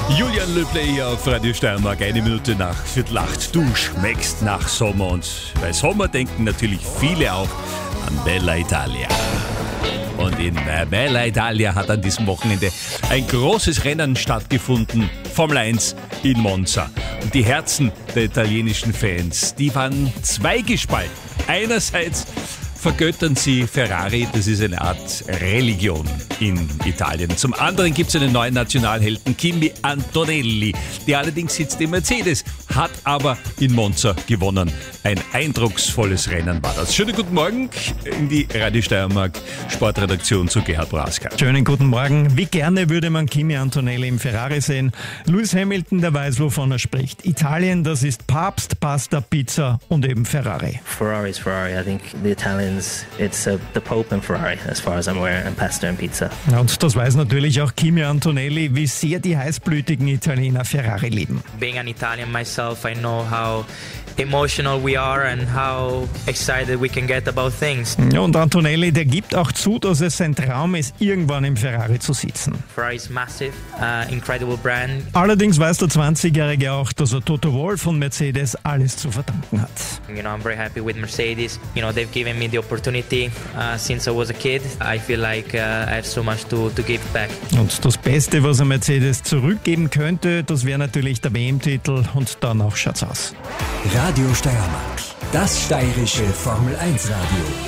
Julian Löble hier auf Radio Steiermark, 1 Minute nach 7:45. Du schmeckst nach Sommer und bei Sommer denken natürlich viele auch an Bella Italia. Und in Bella Italia hat an diesem Wochenende ein großes Rennen stattgefunden, Formel 1 in Monza. Und die Herzen der italienischen Fans, die waren zweigespalten. Einerseits vergöttern sie Ferrari, das ist eine Art Religion in Italien. Zum anderen gibt es einen neuen Nationalhelden, Kimi Antonelli, der allerdings sitzt im Mercedes, hat aber in Monza gewonnen. Ein eindrucksvolles Rennen war das. Schönen guten Morgen in die Radio Steiermark Sportredaktion zu Gerhard Braska. Schönen guten Morgen. Wie gerne würde man Kimi Antonelli im Ferrari sehen. Lewis Hamilton, der weiß, wovon er spricht. Italien, das ist Papst, Pasta, Pizza und eben Ferrari. Ferrari is Ferrari. I think the Italians, it's the Pope and Ferrari, as far as I'm aware, and pasta and pizza. Ja, und das weiß natürlich auch Kimi Antonelli, wie sehr die heißblütigen Italiener Ferrari lieben. Being an Italian myself, I know how emotional we are and how excited we can get about things. Ja, und Antonelli, der gibt auch zu, dass es sein Traum ist, irgendwann im Ferrari zu sitzen. Ferrari is massive, incredible brand. Allerdings weiß der 20-Jährige auch, dass er Toto Wolff von Mercedes alles zu verdanken hat. You know, I'm very happy with Mercedes. You know, they've given me the opportunity since I was a kid. I feel like I have so much to give back. Und das Beste, was er Mercedes zurückgeben könnte, das wäre natürlich der WM-Titel und danach schaut's aus. Radio Steiermark, das steirische Formel 1 Radio.